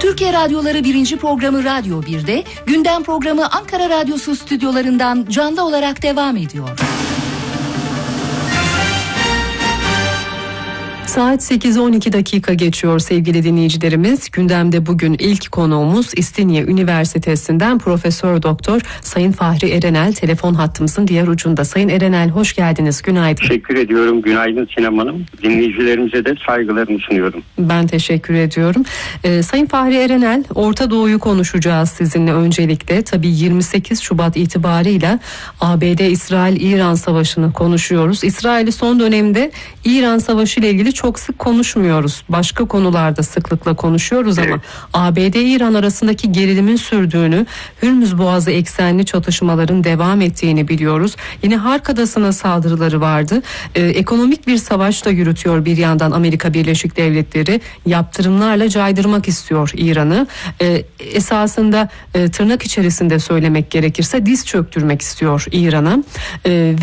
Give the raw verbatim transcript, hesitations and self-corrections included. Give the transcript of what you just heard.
Türkiye Radyoları birinci programı Radyo bir'de, gündem programı Ankara Radyosu stüdyolarından canlı olarak devam ediyor. Saat sekiz on iki dakika geçiyor sevgili dinleyicilerimiz. Gündemde bugün ilk konuğumuz İstinye Üniversitesi'nden Profesör Doktor Sayın Fahri Erenel telefon hattımızın diğer ucunda. Sayın Erenel hoş geldiniz. Günaydın. Teşekkür ediyorum. Günaydın Sinem Hanım. Dinleyicilerimize de saygılarımı sunuyorum. Ben teşekkür ediyorum. Ee, Sayın Fahri Erenel, Orta Doğu'yu konuşacağız sizinle öncelikle. Tabii yirmi sekiz Şubat itibarıyla A B D-İsrail-İran Savaşı'nı konuşuyoruz. İsrail'i son dönemde İran Savaşı ile ilgili çok sık konuşmuyoruz. Başka konularda sıklıkla konuşuyoruz ama evet. A B D-İran arasındaki gerilimin sürdüğünü, Hürmüz Boğazı eksenli çatışmaların devam ettiğini biliyoruz. Yine Hark Adası'na saldırıları vardı. Ee, ekonomik bir savaş da yürütüyor bir yandan Amerika Birleşik Devletleri. Yaptırımlarla caydırmak istiyor İran'ı. Ee, esasında e, tırnak içerisinde söylemek gerekirse diz çöktürmek istiyor İran'a. Ee,